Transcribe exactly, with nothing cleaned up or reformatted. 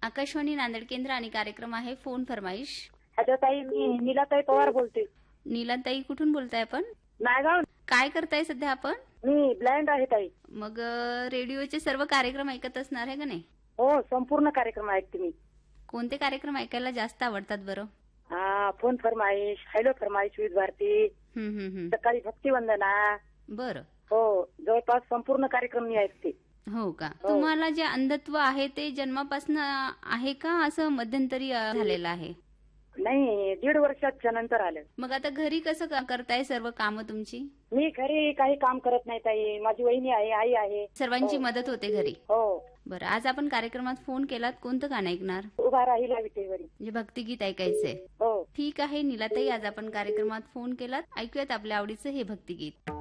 आकाशवाणी नांदेड केंद्र आणि कार्यक्रम आहे फोन फरमाईश. हॅलो ताई, मी नीलाताई पवार बोलते. नीलाताई कुठून बोलताय आपण? नायगाव. काय करताय सध्या आपण? मी ब्लाइंड आहे ताई. मग अ, रेडिओचे सर्व कार्यक्रम ऐकत असणार आहे का नाही? हो, संपूर्ण कार्यक्रम ऐकते मी. कोणते कार्यक्रम ऐकायला जास्त आवडतात बरं? हा, फोन फरमाईश, हॅलो फरमाईश, विविध भारती, हम्म हम्म हम्म. सकाळी भक्तिवंदना. बरं. हो, जवळपास संपूर्ण कार्यक्रम मी ऐकते. हो का? हो. तुम्हाला जे अंधत्व आहे ते जन्मापासून आहे का असं मध्यंतरी अ, झालेलं आहे? नाही, दीड वर्षाच्या नंतर आलं. मग आता घरी कसं क- करताय सर्व कामं तुमची? मी घरी काही काम करत नाही ताई. माझी वहिनी आहे, आई आहे. सर्वांची हो. मदत होते घरी. हो, बरं, आज आपण कार्यक्रमात फोन केलात, कोणतं गाणं ऐकणार? उभा राहिला विटेवरी. म्हणजे भक्तिगीत ऐकायचंय. हो. ठीक आहे नीलाताई, आज आपण कार्यक्रमात फोन केलात, ऐकूयात आपल्या आवडीचं हे भक्तिगीत.